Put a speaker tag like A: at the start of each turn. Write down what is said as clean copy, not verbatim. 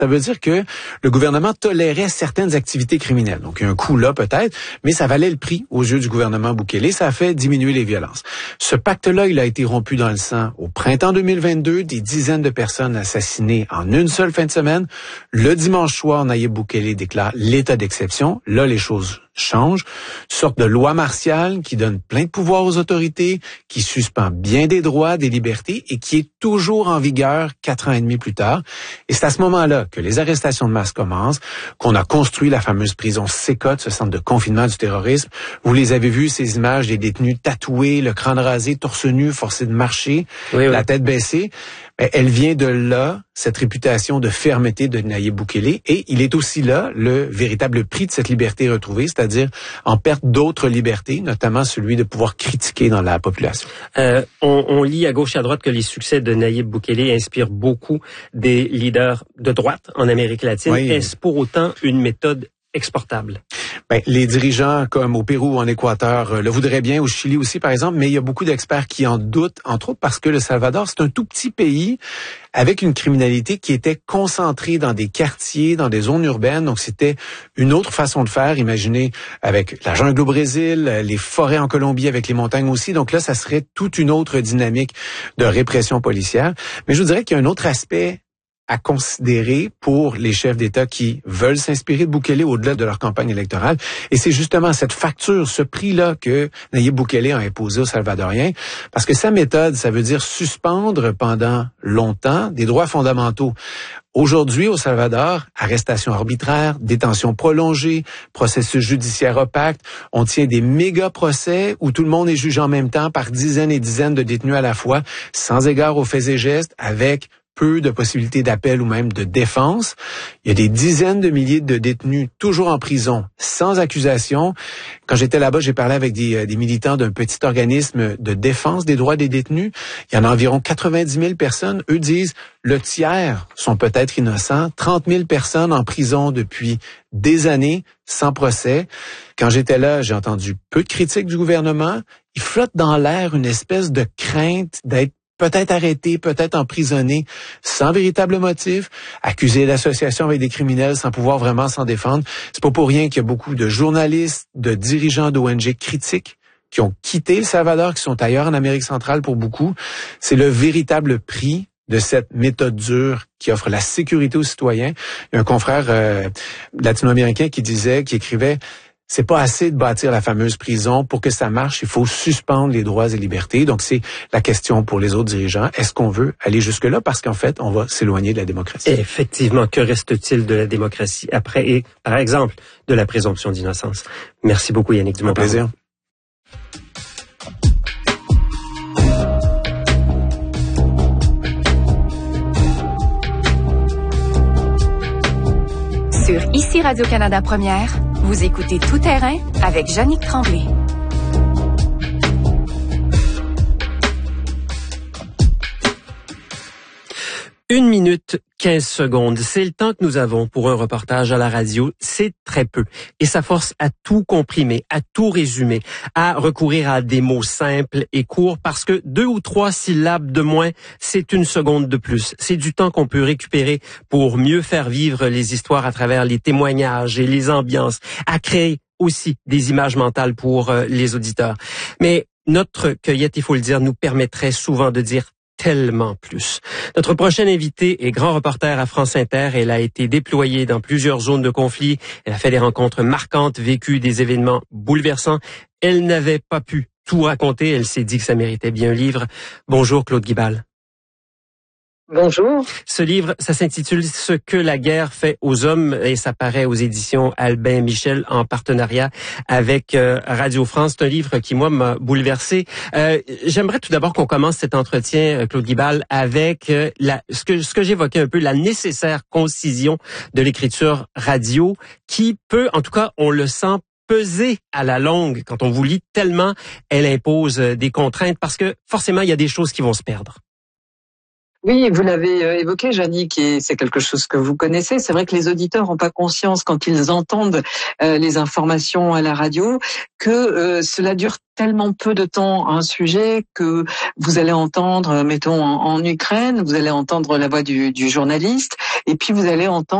A: Ça veut dire que le gouvernement tolérait certaines activités criminelles. Donc, il y a un coût là peut-être, mais ça valait le prix aux yeux du gouvernement Bukele. Ça a fait diminuer les violences. Ce pacte-là, il a été rompu dans le sang au printemps 2022. Des dizaines de personnes assassinées en une seule fin de semaine. Le dimanche soir, Nayib Bukele déclare l'état d'exception. Là, les choses changent. Une sorte de loi martiale qui donne plein de pouvoirs aux autorités, qui suspend bien des droits, des libertés et qui est toujours en vigueur 4 ans et demi plus tard. Et c'est à ce moment-là que les arrestations de masse commencent, qu'on a construit la fameuse prison Sécotte, ce centre de confinement du terrorisme. Vous les avez vus, ces images des détenus tatoués, le crâne rasé, torse nu, forcés de marcher, la tête baissée. Elle vient de là, cette réputation de fermeté de Nayib Bukele, et il est aussi là le véritable prix de cette liberté retrouvée, c'est-à-dire en perte d'autres libertés, notamment celui de pouvoir critiquer dans la population.
B: On lit à gauche et à droite que les succès de Nayib Bukele inspirent beaucoup des leaders de droite en Amérique latine. Oui. Est-ce pour autant une méthode exportable?
A: Les dirigeants comme au Pérou ou en Équateur le voudraient bien, au Chili aussi par exemple, mais il y a beaucoup d'experts qui en doutent, entre autres parce que le Salvador, c'est un tout petit pays avec une criminalité qui était concentrée dans des quartiers, dans des zones urbaines. Donc c'était une autre façon de faire, imaginez avec la jungle au Brésil, les forêts en Colombie avec les montagnes aussi. Donc là, ça serait toute une autre dynamique de répression policière. Mais je vous dirais qu'il y a un autre aspect à considérer pour les chefs d'État qui veulent s'inspirer de Bukele au-delà de leur campagne électorale. Et c'est justement cette facture, ce prix-là que Nayib Bukele a imposé aux Salvadoriens. Parce que sa méthode, ça veut dire suspendre pendant longtemps des droits fondamentaux. Aujourd'hui, au Salvador, arrestation arbitraire, détention prolongée, processus judiciaire opaque. On tient des méga procès où tout le monde est jugé en même temps par dizaines et dizaines de détenus à la fois, sans égard aux faits et gestes, avec peu de possibilités d'appel ou même de défense. Il y a des dizaines de milliers de détenus toujours en prison, sans accusation. Quand j'étais là-bas, j'ai parlé avec des militants d'un petit organisme de défense des droits des détenus. Il y en a environ 90 000 personnes. Eux disent, le tiers sont peut-être innocents. 30 000 personnes en prison depuis des années, sans procès. Quand j'étais là, j'ai entendu peu de critiques du gouvernement. Il flotte dans l'air une espèce de crainte d'être peut-être arrêté, peut-être emprisonné, sans véritable motif, accusé d'association avec des criminels sans pouvoir vraiment s'en défendre. C'est pas pour rien qu'il y a beaucoup de journalistes, de dirigeants d'ONG critiques qui ont quitté le Salvador, qui sont ailleurs en Amérique centrale pour beaucoup. C'est le véritable prix de cette méthode dure qui offre la sécurité aux citoyens. Il y a un confrère latino-américain qui écrivait: c'est pas assez de bâtir la fameuse prison. Pour que ça marche, il faut suspendre les droits et libertés. Donc, c'est la question pour les autres dirigeants. Est-ce qu'on veut aller jusque-là? Parce qu'en fait, on va s'éloigner de la démocratie.
B: Et effectivement, que reste-t-il de la démocratie après, et par exemple, de la présomption d'innocence? Merci beaucoup, Yannick Dumont.
A: Un plaisir.
C: Sur Ici Radio-Canada Première, vous écoutez Tout terrain avec Jannick Tremblay.
B: Une minute 15 secondes, c'est le temps que nous avons pour un reportage à la radio. C'est très peu. Et ça force à tout comprimer, à tout résumer, à recourir à des mots simples et courts parce que 2 ou 3 syllabes de moins, c'est 1 seconde de plus. C'est du temps qu'on peut récupérer pour mieux faire vivre les histoires à travers les témoignages et les ambiances, à créer aussi des images mentales pour les auditeurs. Mais notre cueillette, il faut le dire, nous permettrait souvent de dire tellement plus. Notre prochaine invitée est grand reporter à France Inter. Elle a été déployée dans plusieurs zones de conflit. Elle a fait des rencontres marquantes, vécu des événements bouleversants. Elle n'avait pas pu tout raconter. Elle s'est dit que ça méritait bien un livre. Bonjour Claude Guibal.
D: Bonjour.
B: Ce livre, ça s'intitule « Ce que la guerre fait aux hommes » et ça paraît aux éditions Albin Michel en partenariat avec Radio France. C'est un livre qui, moi, m'a bouleversé. J'aimerais tout d'abord qu'on commence cet entretien, Claude Guibal, avec ce que j'évoquais un peu, la nécessaire concision de l'écriture radio qui peut, en tout cas, on le sent, peser à la longue quand on vous lit tellement elle impose des contraintes parce que forcément, il y a des choses qui vont se perdre.
D: Oui, vous l'avez évoqué, Jannick, et c'est quelque chose que vous connaissez. C'est vrai que les auditeurs n'ont pas conscience, quand ils entendent les informations à la radio, que cela dure tellement peu de temps un sujet que vous allez entendre, mettons en Ukraine, vous allez entendre la voix du journaliste, et puis vous allez entendre